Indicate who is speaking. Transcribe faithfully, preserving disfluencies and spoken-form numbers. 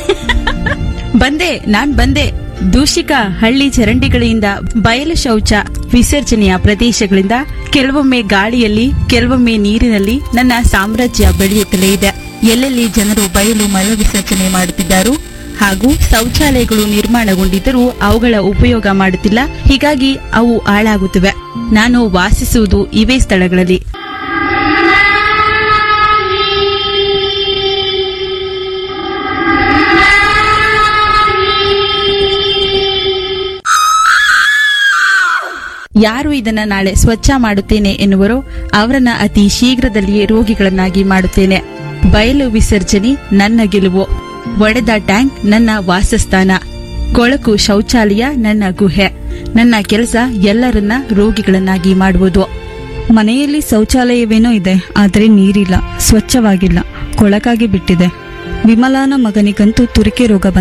Speaker 1: ಬಂದೆ ನಾನ್ ಬಂದೆ. ದೂಷಿಕ ಹಳ್ಳಿ ಚರಂಡಿಗಳಿಂದ, ಬಯಲು ಶೌಚ ವಿಸರ್ಜನೆಯ ಪ್ರದೇಶಗಳಿಂದ, ಕೆಲವೊಮ್ಮೆ ಗಾಳಿಯಲ್ಲಿ, ಕೆಲವೊಮ್ಮೆ ನೀರಿನಲ್ಲಿ ನನ್ನ ಸಾಮ್ರಾಜ್ಯ ಬೆಳೆಯುತ್ತಲೇ ಇದೆ. ಎಲ್ಲೆಲ್ಲಿ ಜನರು ಬಯಲು ಮಲ ವಿಸರ್ಜನೆ ಮಾಡುತ್ತಿದ್ದಾರೋ ಹಾಗೂ ಶೌಚಾಲಯಗಳು ನಿರ್ಮಾಣಗೊಂಡಿದ್ದರೂ ಅವುಗಳ ಉಪಯೋಗ ಮಾಡುತ್ತಿಲ್ಲ. ಹೀಗಾಗಿ ಅವು ಹಾಳಾಗುತ್ತಿವೆ. ನಾನು ವಾಸಿಸುವುದು ಇವೇ ಸ್ಥಳಗಳಲ್ಲಿ. ಯಾರು ಇದನ್ನ ನಾಳೆ ಸ್ವಚ್ಛ ಮಾಡುತ್ತೇನೆ ಎನ್ನುವರೋ ಅವರನ್ನ ಅತಿ ಶೀಘ್ರದಲ್ಲಿಯೇ ರೋಗಿಗಳನ್ನಾಗಿ ಮಾಡುತ್ತೇನೆ. ಬಯಲು ವಿಸರ್ಜನೆ ನನ್ನ ಗೆಲುವು. ಒಡೆದ ಟ್ಯಾಂಕ್ ನನ್ನ ವಾಸಸ್ಥಾನ. ಕೊಳಕು ಶೌಚಾಲಯ ನನ್ನ ಗುಹೆ. ನನ್ನ ಕೆಲಸ ಎಲ್ಲರನ್ನ ರೋಗಿಗಳನ್ನಾಗಿ ಮಾಡುವುದು.
Speaker 2: ಮನೆಯಲ್ಲಿ ಶೌಚಾಲಯವೇನೋ ಇದೆ, ಆದರೆ ನೀರಿಲ್ಲ, ಸ್ವಚ್ಛವಾಗಿಲ್ಲ, ಕೊಳಕಾಗಿ ಬಿಟ್ಟಿದೆ. ವಿಮಲಾನ ಮಗನಿಗಂತೂ ತುರಿಕೆ ರೋಗ